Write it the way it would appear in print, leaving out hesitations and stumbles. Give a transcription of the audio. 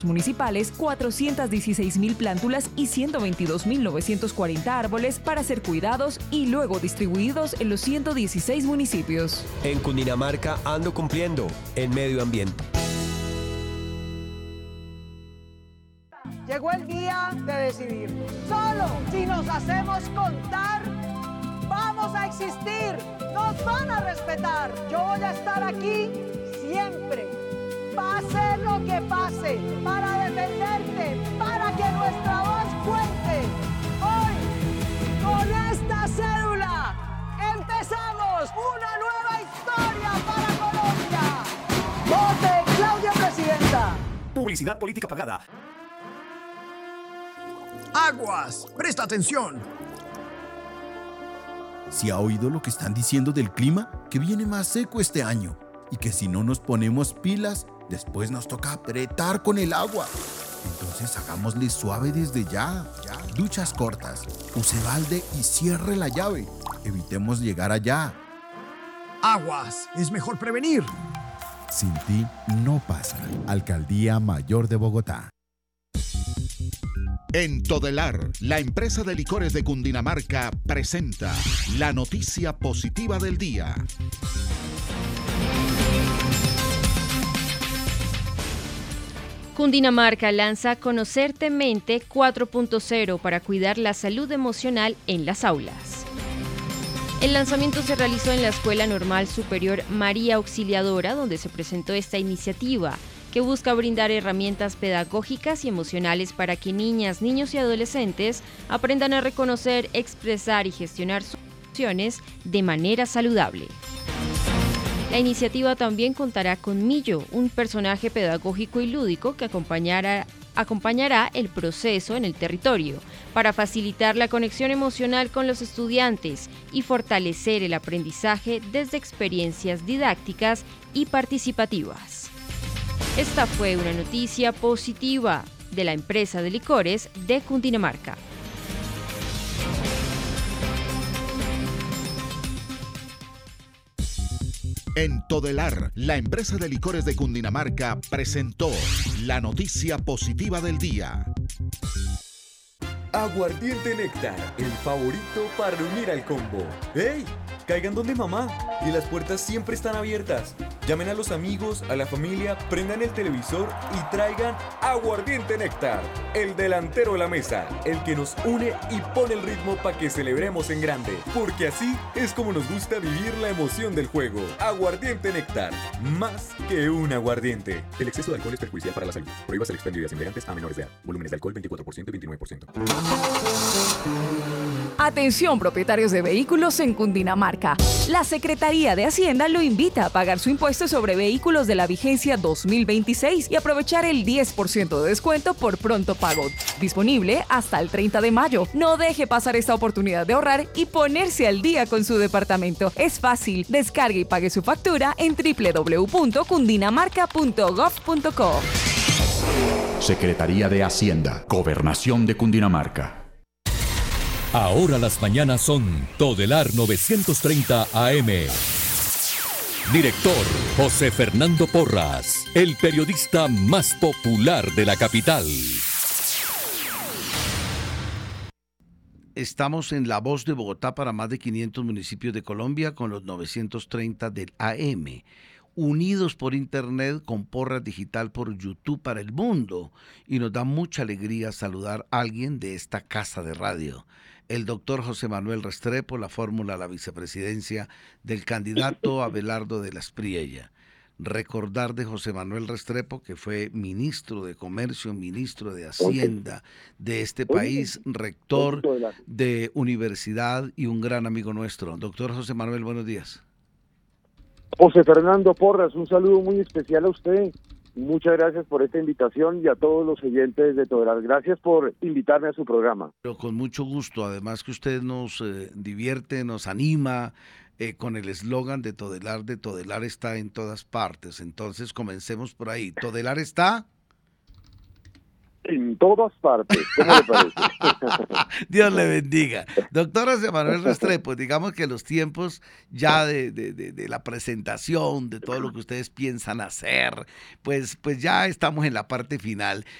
municipales, 416.000 plántulas y 122.940 árboles para ser cuidados y luego distribuidos en los 116 municipios. En Cundinamarca ando cumpliendo en medio ambiente. Llegó el día de decidir. Solo si nos hacemos contar, vamos a existir. Nos van a respetar. Yo voy a estar aquí siempre. Pase lo que pase, para defenderte, para que nuestra voz cuente. Hoy, con esta cédula, empezamos una nueva historia para Colombia. ¡Vote Claudia Presidenta! Publicidad política pagada. Aguas, presta atención. ¿Sí ha oído lo que están diciendo del clima? Que viene más seco este año y que si no nos ponemos pilas, después nos toca apretar con el agua. Entonces hagámosle suave desde ya. Duchas cortas, use balde y cierre la llave. Evitemos llegar allá. Aguas, es mejor prevenir. Sin ti no pasa. Alcaldía Mayor de Bogotá. En Todelar, la empresa de licores de Cundinamarca presenta la noticia positiva del día. Cundinamarca lanza Conocerte Mente 4.0 para cuidar la salud emocional en las aulas. El lanzamiento se realizó en la Escuela Normal Superior María Auxiliadora, donde se presentó esta iniciativa, que busca brindar herramientas pedagógicas y emocionales para que niñas, niños y adolescentes aprendan a reconocer, expresar y gestionar sus emociones de manera saludable. La iniciativa también contará con Millo, un personaje pedagógico y lúdico que acompañará el proceso en el territorio para facilitar la conexión emocional con los estudiantes y fortalecer el aprendizaje desde experiencias didácticas y participativas. Esta fue una noticia positiva de la empresa de licores de Cundinamarca. En Todelar, la empresa de licores de Cundinamarca presentó la noticia positiva del día. Aguardiente Néctar, el favorito para reunir al combo. ¡Ey! Caigan donde mamá, y las puertas siempre están abiertas. Llamen a los amigos, a la familia, prendan el televisor y traigan Aguardiente Néctar, el delantero de la mesa, el que nos une y pone el ritmo para que celebremos en grande. Porque así es como nos gusta vivir la emoción del juego. Aguardiente Néctar, más que un aguardiente. El exceso de alcohol es perjudicial para la salud. Prohíbas el expendio de embriagantes a menores de edad. Volúmenes de alcohol 24% y 29%. Atención, propietarios de vehículos en Cundinamarca. La Secretaría de Hacienda lo invita a pagar su impuesto sobre vehículos de la vigencia 2026 y aprovechar el 10% de descuento por pronto pago. Disponible hasta el 30 de mayo. No deje pasar esta oportunidad de ahorrar y ponerse al día con su departamento. Es fácil. Descargue y pague su factura en www.cundinamarca.gov.co. Secretaría de Hacienda, Gobernación de Cundinamarca. Ahora las mañanas son Todelar 930 AM. Director José Fernando Porras, el periodista más popular de la capital. Estamos en La Voz de Bogotá para más de 500 municipios de Colombia con los 930 del AM. Unidos por internet con Porras Digital por YouTube para el mundo. Y nos da mucha alegría saludar a alguien de esta casa de radio. El doctor José Manuel Restrepo, la fórmula a la vicepresidencia del candidato Abelardo de la Espriella. Recordar de José Manuel Restrepo, que fue ministro de Comercio, ministro de Hacienda de este país, rector de universidad y un gran amigo nuestro. Doctor José Manuel, buenos días. José Fernando Porras, un saludo muy especial a usted. Muchas gracias por esta invitación y a todos los oyentes de Todelar. Gracias por invitarme a su programa. Pero con mucho gusto, además que usted nos divierte, nos anima con el eslogan de Todelar está en todas partes. Entonces comencemos por ahí. ¿Todelar está? en todas partes. ¿Cómo le parece? Dios le bendiga. Doctor José Manuel Restrepo, digamos que los tiempos ya de la presentación, de todo lo que ustedes piensan hacer, pues ya estamos en la parte final.